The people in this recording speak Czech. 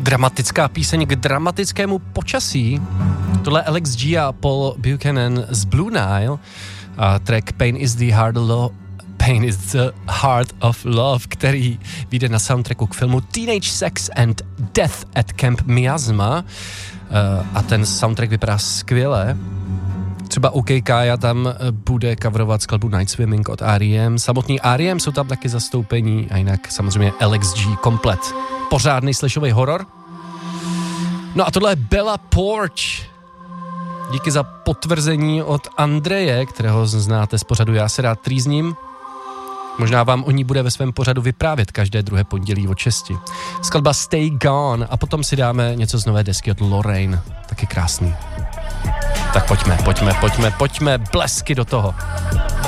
Dramatická píseň k dramatickému počasí. Tohle Alex G a Paul Buchanan z Blue Nile a track Pain is the Heart of Love, který vyjde na soundtracku k filmu Teenage Sex and Death at Camp Miasma. A ten soundtrack vypadá skvěle. Třeba OK Kaya tam bude coverovat skladbu Night Swimming od R.E.M. Samotný R.E.M. jsou tam taky zastoupení a jinak samozřejmě Alex G komplet. Pořádný slashový horor. No a tohle je Bella Poarch. Díky za potvrzení od Andreje, kterého znáte z pořadu Já se rád trýzním. Možná vám o ní bude ve svém pořadu vyprávět každé druhé pondělí od 6. Skladba Stay Gone a potom si dáme něco z nové desky od Lorraine. Taky krásný. Tak pojďme, blesky do toho.